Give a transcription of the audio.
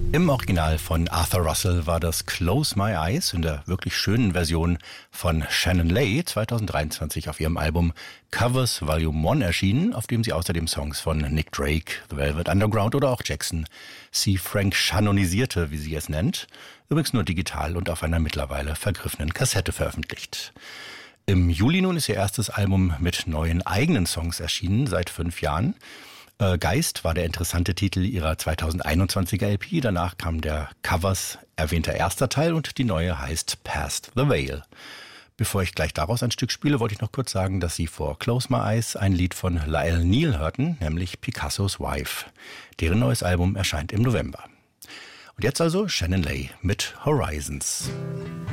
Im Original von Arthur Russell war das Close My Eyes in der wirklich schönen Version von Shannon Lay 2023 auf ihrem Album Covers Volume 1 erschienen, auf dem sie außerdem Songs von Nick Drake, The Velvet Underground oder auch Jackson C. Frank Shannonisierte, wie sie es nennt, übrigens nur digital und auf einer mittlerweile vergriffenen Kassette veröffentlicht. Im Juli nun ist ihr erstes Album mit neuen eigenen Songs erschienen, seit 5 Jahren. Geist war der interessante Titel ihrer 2021er LP. Danach kam der Covers erwähnter erster Teil und die neue heißt Past the Veil. Bevor ich gleich daraus ein Stück spiele, wollte ich noch kurz sagen, dass Sie vor Close My Eyes ein Lied von Lyle Neal hörten, nämlich Picassos Wife. Deren neues Album erscheint im November. Und jetzt also Shannon Lay mit Horizons.